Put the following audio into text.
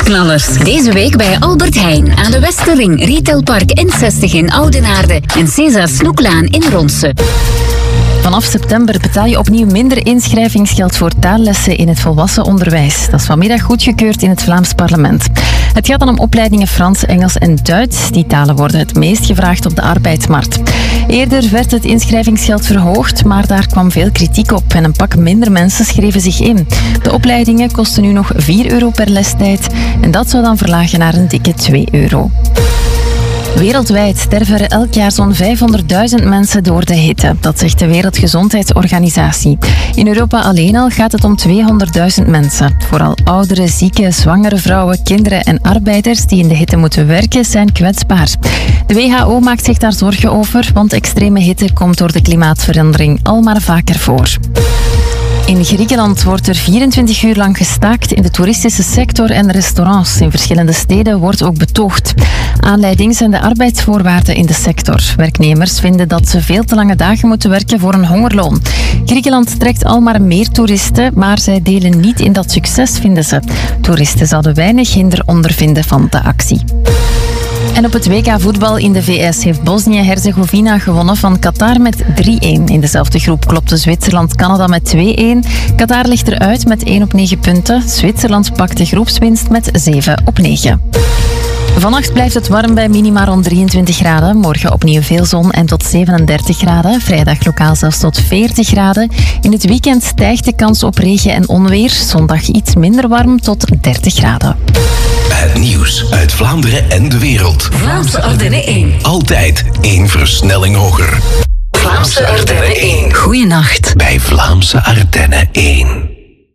Prijsknallers. Deze week bij Albert Heijn aan de Westerring, Retailpark N60 in Oudenaarde en César Snoeklaan in Ronse. Vanaf september betaal je opnieuw minder inschrijvingsgeld voor taallessen in het volwassen onderwijs. Dat is vanmiddag goedgekeurd in het Vlaams parlement. Het gaat dan om opleidingen Frans, Engels en Duits. Die talen worden het meest gevraagd op de arbeidsmarkt. Eerder werd het inschrijvingsgeld verhoogd, maar daar kwam veel kritiek op en een pak minder mensen schreven zich in. De opleidingen kosten nu nog €4 per lestijd en dat zou dan verlagen naar een dikke €2. Wereldwijd sterven er elk jaar zo'n 500.000 mensen door de hitte. Dat zegt de Wereldgezondheidsorganisatie. In Europa alleen al gaat het om 200.000 mensen. Vooral oudere, zieke, zwangere vrouwen, kinderen en arbeiders die in de hitte moeten werken zijn kwetsbaar. De WHO maakt zich daar zorgen over, want extreme hitte komt door de klimaatverandering al maar vaker voor. In Griekenland wordt er 24 uur lang gestaakt in de toeristische sector en restaurants. In verschillende steden wordt ook betoogd. Aanleiding zijn de arbeidsvoorwaarden in de sector. Werknemers vinden dat ze veel te lange dagen moeten werken voor een hongerloon. Griekenland trekt al maar meer toeristen, maar zij delen niet in dat succes, vinden ze. Toeristen zouden weinig hinder ondervinden van de actie. En op het WK voetbal in de VS heeft Bosnië-Herzegovina gewonnen van Qatar met 3-1. In dezelfde groep klopte Zwitserland-Canada met 2-1. Qatar ligt eruit met 1 op 9 punten. Zwitserland pakt de groepswinst met 7 op 9. Vannacht blijft het warm bij minima rond 23 graden. Morgen opnieuw veel zon en tot 37 graden. Vrijdag lokaal zelfs tot 40 graden. In het weekend stijgt de kans op regen en onweer. Zondag iets minder warm tot 30 graden. Het nieuws uit Vlaanderen en de wereld. Vlaamse Ardennen 1. Altijd 1 versnelling hoger. Vlaamse Ardennen 1. Goeienacht. Bij Vlaamse Ardennen 1.